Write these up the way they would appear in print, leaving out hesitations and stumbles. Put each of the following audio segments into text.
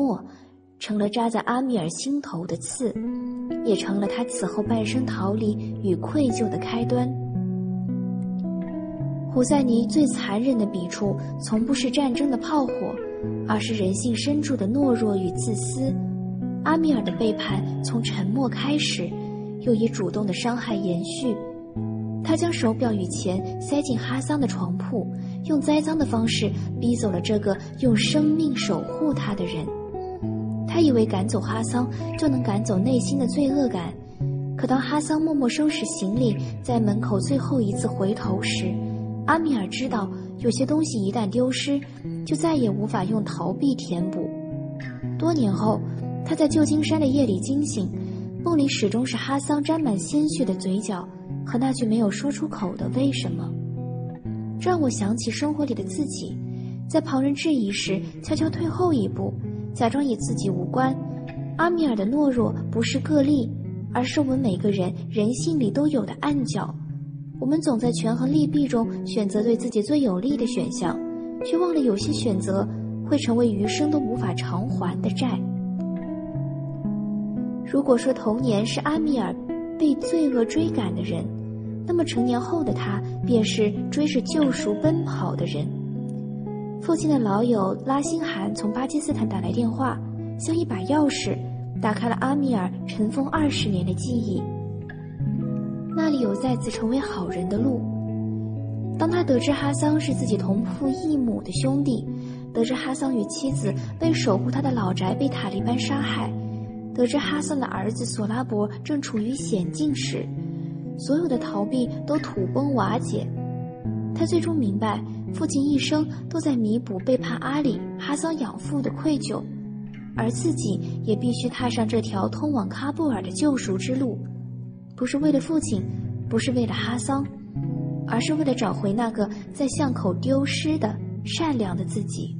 默，成了扎在阿米尔心头的刺，也成了他此后半生逃离与愧疚的开端。胡塞尼最残忍的笔触从不是战争的炮火，而是人性深处的懦弱与自私。阿米尔的背叛从沉默开始，又以主动的伤害延续。他将手表与钱塞进哈桑的床铺，用栽赃的方式逼走了这个用生命守护他的人。他以为赶走哈桑就能赶走内心的罪恶感，可当哈桑默默收拾行李，在门口最后一次回头时，阿米尔知道有些东西一旦丢失，就再也无法用逃避填补。多年后，他在旧金山的夜里惊醒，梦里始终是哈桑沾满鲜血的嘴角和那句没有说出口的为什么。这让我想起生活里的自己，在旁人质疑时悄悄退后一步，假装与自己无关。阿米尔的懦弱不是个例，而是我们每个人性里都有的暗角。我们总在权衡利弊中选择对自己最有利的选项，却忘了有些选择会成为余生都无法偿还的债。如果说童年是阿米尔被罪恶追赶的人，那么成年后的他便是追着救赎奔跑的人。父亲的老友拉辛汗从巴基斯坦打来电话，像一把钥匙打开了阿米尔尘封20年的记忆。那里有再次成为好人的路。当他得知哈桑是自己同父异母的兄弟，得知哈桑与妻子为守护他的老宅被塔利班杀害，得知哈桑的儿子索拉伯正处于险境时，所有的逃避都土崩瓦解。他最终明白，父亲一生都在弥补背叛阿里、哈桑养父的愧疚，而自己也必须踏上这条通往喀布尔的救赎之路，不是为了父亲，不是为了哈桑，而是为了找回那个在巷口丢失的善良的自己。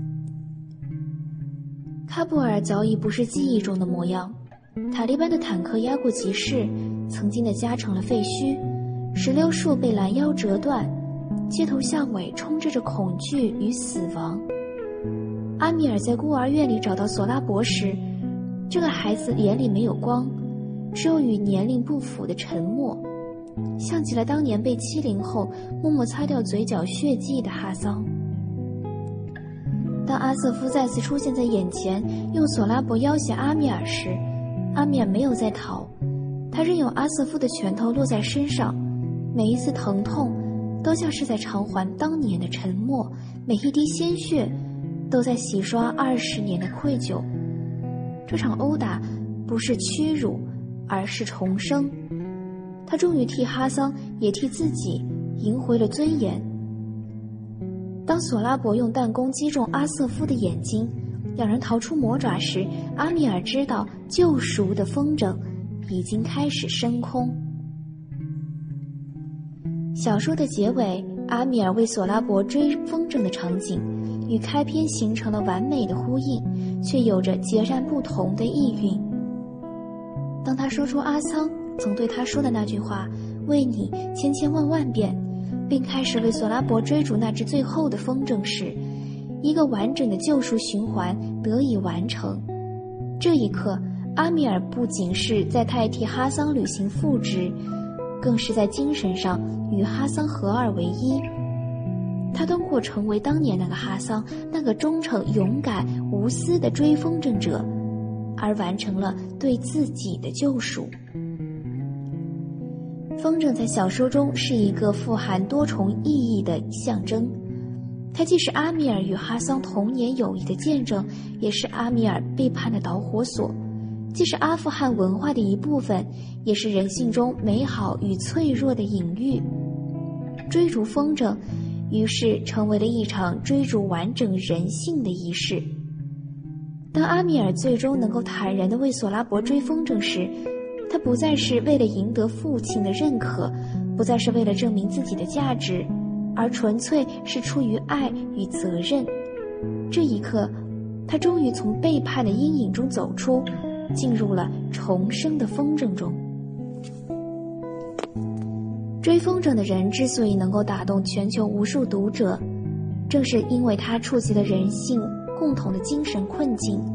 喀布尔早已不是记忆中的模样，塔利班的坦克压过集市，曾经的家成了废墟，石榴树被拦腰折断，街头巷尾充斥着恐惧与死亡。阿米尔在孤儿院里找到索拉伯时，这个孩子眼里没有光，只有与年龄不符的沉默，像极了当年被欺凌后默默擦掉嘴角血迹的哈桑。当阿瑟夫再次出现在眼前，用索拉伯要挟阿米尔时，阿米尔没有再逃，他任由阿瑟夫的拳头落在身上，每一次疼痛都像是在偿还当年的沉默，每一滴鲜血都在洗刷20年的愧疚。这场殴打不是屈辱，而是重生。他终于替哈桑也替自己赢回了尊严。当索拉伯用弹弓击中阿瑟夫的眼睛，两人逃出魔爪时，阿米尔知道救赎的风筝已经开始升空。小说的结尾，阿米尔为索拉伯追风筝的场景与开篇形成了完美的呼应，却有着截然不同的意蕴。当他说出阿桑曾对他说的那句话“为你千千万万遍”，并开始为索拉伯追逐那只最后的风筝时，一个完整的救赎循环得以完成。这一刻，阿米尔不仅是在代替哈桑履行父职，更是在精神上与哈桑合二为一。他通过成为当年那个哈桑，那个忠诚、勇敢、无私的追风筝者，而完成了对自己的救赎。风筝在小说中是一个富含多重意义的象征，它既是阿米尔与哈桑童年友谊的见证，也是阿米尔背叛的导火索，既是阿富汗文化的一部分，也是人性中美好与脆弱的隐喻。追逐风筝于是成为了一场追逐完整人性的仪式。当阿米尔最终能够坦然地为索拉伯追风筝时，他不再是为了赢得父亲的认可，不再是为了证明自己的价值，而纯粹是出于爱与责任。这一刻，他终于从背叛的阴影中走出，进入了重生的风筝中。追风筝的人之所以能够打动全球无数读者，正是因为他触及了人性共同的精神困境。